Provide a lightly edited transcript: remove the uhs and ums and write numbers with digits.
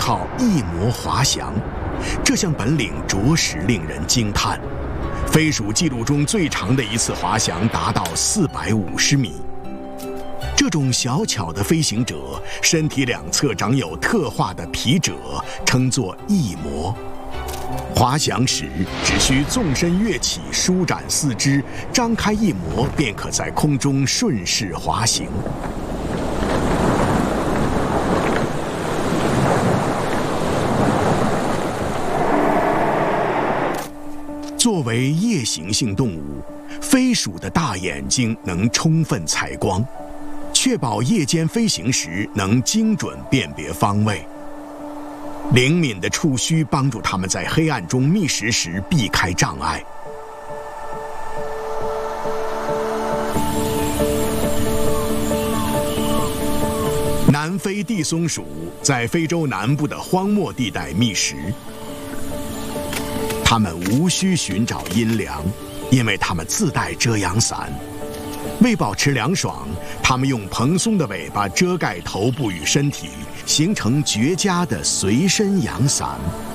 靠翼膜滑翔，这项本领着实令人惊叹。飞鼠记录中最长的一次滑翔达到450米。这种小巧的飞行者，身体两侧长有特化的皮褶，称作翼膜。滑翔时只需纵身跃起，舒展四肢，张开翼膜，便可在空中顺势滑行。作为夜行性动物，飞鼠的大眼睛能充分采光，确保夜间飞行时能精准辨别方位。灵敏的触须帮助它们在黑暗中觅食时避开障碍。南非地松鼠在非洲南部的荒漠地带觅食，它们无需寻找阴凉，因为它们自带遮阳伞。为保持凉爽，它们用蓬松的尾巴遮盖头部与身体，形成绝佳的随身阳伞。